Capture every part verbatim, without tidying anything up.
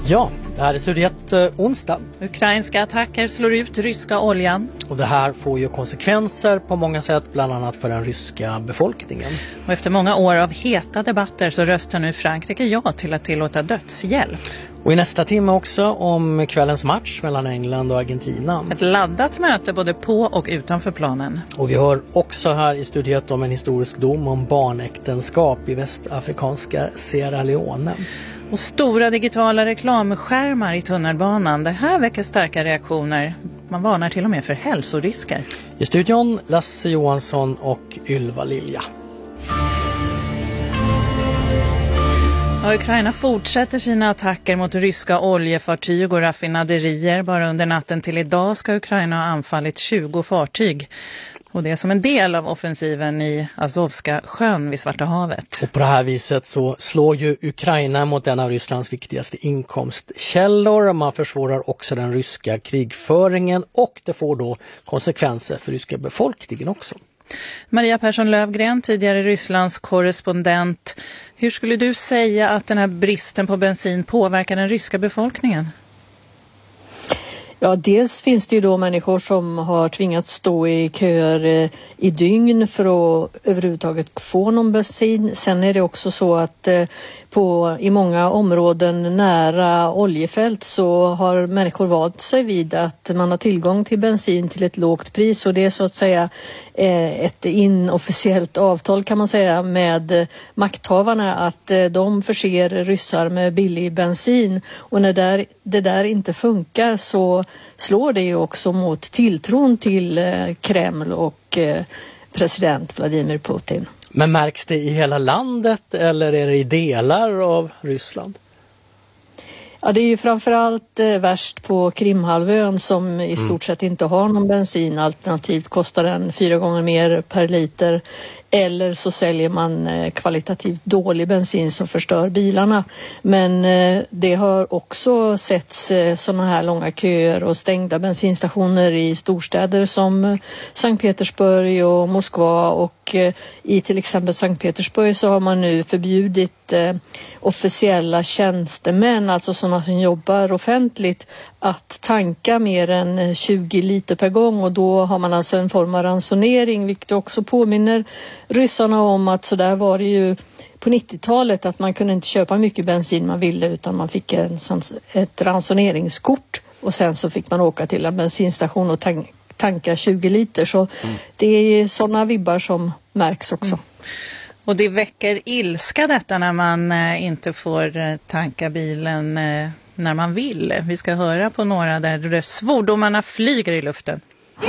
Ja, det här är Sudjet eh, onsdag. Ukrainska attacker slår ut ryska oljan. Och det här får ju konsekvenser på många sätt, bland annat för den ryska befolkningen. Och efter många år av heta debatter så röstar nu Frankrike ja till att tillåta dödshjälp. Och i nästa timme också om kvällens match mellan England och Argentina. Ett laddat möte både på och utanför planen. Och vi hör också här i studiet om en historisk dom om barnäktenskap i västafrikanska Sierra Leone. Och stora digitala reklamskärmar i tunnelbanan. Det här väcker starka reaktioner. Man varnar till och med för hälsorisker. I studion Lasse Johansson och Ylva Lilja. Ja, Ukraina fortsätter sina attacker mot ryska oljefartyg och raffinaderier. Bara under natten till idag ska Ukraina ha anfallit tjugo fartyg. Och det är som en del av offensiven i Azovska sjön vid Svarta havet. Och på det här viset så slår ju Ukraina mot en av Rysslands viktigaste inkomstkällor. Man försvårar också den ryska krigföringen och det får då konsekvenser för ryska befolkningen också. Maria Persson Lövgren, tidigare Rysslands korrespondent. Hur skulle du säga att den här bristen på bensin påverkar den ryska befolkningen? Ja, dels finns det ju då människor som har tvingats stå i köer i dygn för att överhuvudtaget få någon bensin. Sen är det också så att på, i många områden nära oljefält så har människor valt sig vid att man har tillgång till bensin till ett lågt pris. Och det är så att säga ett inofficiellt avtal kan man säga med makthavarna att de förser ryssar med billig bensin. Och när där, det där inte funkar så slår det ju också mot tilltron till Kreml och president Vladimir Putin. Men märks det i hela landet eller är det i delar av Ryssland? Ja, det är ju framförallt eh, värst på Krimhalvön som i stort sett inte har någon bensin. Alternativt kostar den fyra gånger mer per liter. Eller så säljer man eh, kvalitativt dålig bensin som förstör bilarna. Men eh, det har också setts eh, sådana här långa köer och stängda bensinstationer i storstäder som eh, Sankt Petersburg och Moskva. Och eh, i till exempel Sankt Petersburg så har man nu förbjudit eh, officiella tjänstemän, alltså sådana som jobbar offentligt, att tanka mer än tjugo liter per gång. Och då har man alltså en form av ransonering, vilket också påminner ryssarna om att så där var det ju på nittiotalet, att man kunde inte köpa mycket bensin man ville utan man fick en, ett ransoneringskort och sen så fick man åka till en bensinstation och tank, tanka tjugo liter. Så mm. det är sådana vibbar som märks också. Mm. Och det väcker ilska detta när man eh, inte får eh, tanka bilen eh, när man vill. Vi ska höra på några där svordomarna flyger i luften.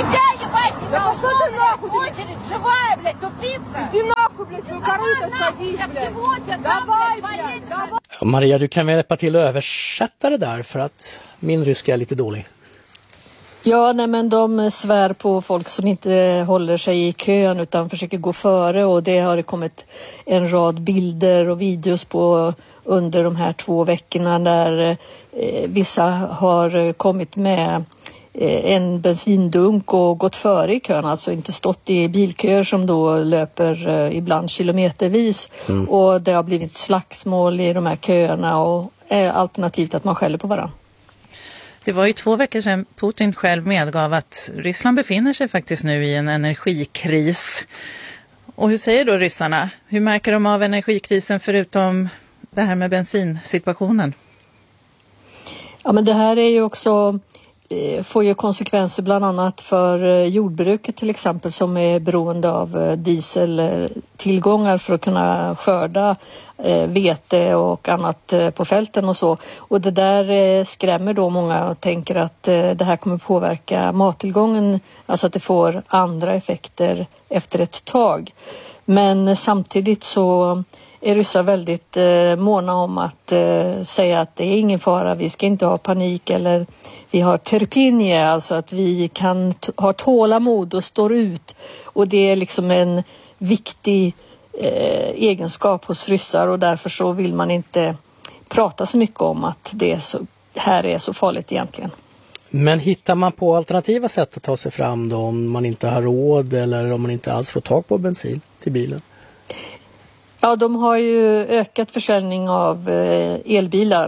Maria, du kan väl hjälpa till att översätta det där för att min ryska är lite dålig. Ja, nej, men de svär på folk som inte håller sig i kön utan försöker gå före, och det har kommit en rad bilder och videos på under de här två veckorna där eh, vissa har kommit med eh, en bensindunk och gått före i kön, alltså inte stått i bilköer som då löper eh, ibland kilometervis mm. och det har blivit slagsmål i de här köerna och eh, alternativt att man skäller på varandra. Det var ju två veckor sedan Putin själv medgav att Ryssland befinner sig faktiskt nu i en energikris. Och hur säger då ryssarna? Hur märker de av energikrisen förutom det här med bensinsituationen? Ja, men det här är ju också, får ju konsekvenser bland annat för jordbruket till exempel, som är beroende av dieseltillgångar för att kunna skörda vete och annat på fälten och så. Och det där skrämmer då många och tänker att det här kommer påverka mattillgången, alltså att det får andra effekter efter ett tag. Men samtidigt så är ryssar väldigt eh, måna om att eh, säga att det är ingen fara, vi ska inte ha panik, eller vi har terpinje, alltså att vi kan t- ha tålamod och står ut. Och det är liksom en viktig eh, egenskap hos ryssar, och därför så vill man inte prata så mycket om att det är så, här är så farligt egentligen. Men hittar man på alternativa sätt att ta sig fram då, om man inte har råd eller om man inte alls får tag på bensin till bilen? Ja, de har ju ökat försäljning av elbilar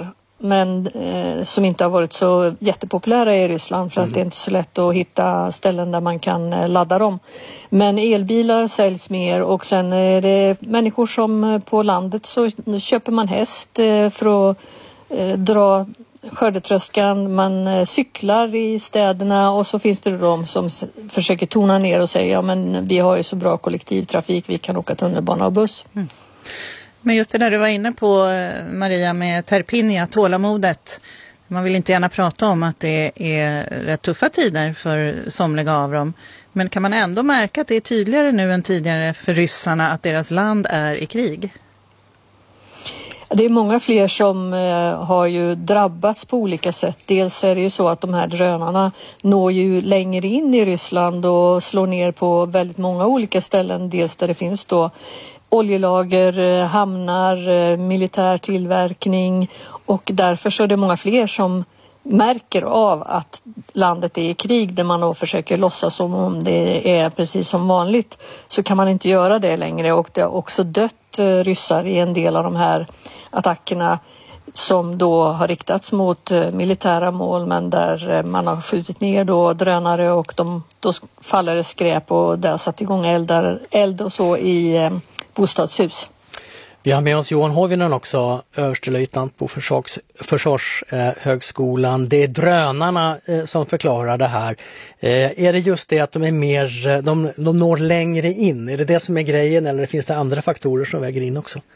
men eh, som inte har varit så jättepopulära i Ryssland för att mm. det är inte så lätt att hitta ställen där man kan eh, ladda dem. Men elbilar säljs mer och sen är det människor som eh, på landet så köper man häst eh, för att eh, dra skördetröskan, man eh, cyklar i städerna och så finns det de som s- försöker tona ner och säga ja men vi har ju så bra kollektivtrafik, vi kan åka tunnelbana och buss. Mm. Men just det där du var inne på, Maria, med Terpinia, tålamodet. Man vill inte gärna prata om att det är rätt tuffa tider för somliga av dem. Men kan man ändå märka att det är tydligare nu än tidigare för ryssarna att deras land är i krig? Det är många fler som eh, har ju drabbats på olika sätt. Dels är det ju så att de här drönarna når ju längre in i Ryssland och slår ner på väldigt många olika ställen. Dels där det finns då oljelager, hamnar, militär tillverkning och därför så är det många fler som märker av att landet är i krig där man då försöker låtsas som om det är precis som vanligt så kan man inte göra det längre och det har också dött ryssar i en del av de här attackerna som då har riktats mot militära mål men där man har skjutit ner då drönare och de, då faller det skräp och det har satt igång eldar, eld och så i bostadshus. Vi har med oss Johan Hovinen också, överstelöjtnant på försvars, Försvarshögskolan. Eh, det är drönarna eh, som förklarar det här. Eh, är det just det att de är mer, de, de når längre in? Är det det som är grejen eller finns det andra faktorer som väger in också?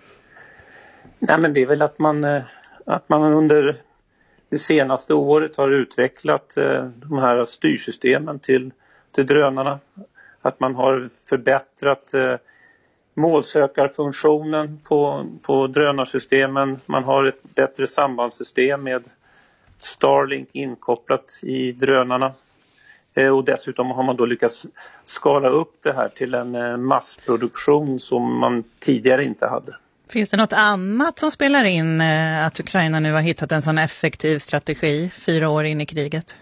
Nej, men det är väl att man, att man under det senaste året har utvecklat de här styrsystemen till, till drönarna. Att man har förbättrat målsökarfunktionen på, på drönarsystemen. Man har ett bättre sambandssystem med Starlink inkopplat i drönarna. Och dessutom har man då lyckats skala upp det här till en massproduktion som man tidigare inte hade. Finns det något annat som spelar in att Ukraina nu har hittat en sån effektiv strategi fyra år in i kriget?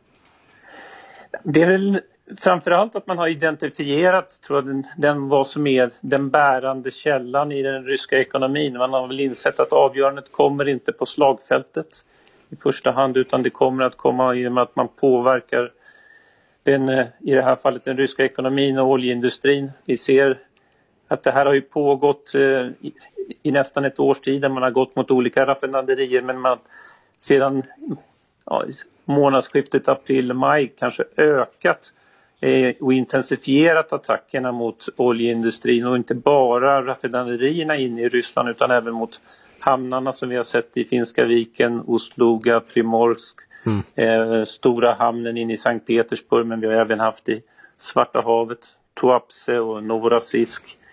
Det är väl framförallt att man har identifierat tror jag, den, den vad som är den bärande källan i den ryska ekonomin. Man har väl insett att avgörandet kommer inte på slagfältet i första hand utan det kommer att komma i och med att man påverkar den, i det här fallet den ryska ekonomin och oljeindustrin. Vi ser att det här har ju pågått eh, i, i nästan ett års tid där man har gått mot olika raffinaderier men man sedan ja, månadsskiftet april-maj kanske ökat eh, och intensifierat attackerna mot oljeindustrin och inte bara raffinaderierna in i Ryssland utan även mot hamnarna som vi har sett i Finska viken, Ostluga, Primorsk, mm. eh, stora hamnen in i Sankt Petersburg men vi har även haft i Svarta havet, Tuapse och Novorossiysk.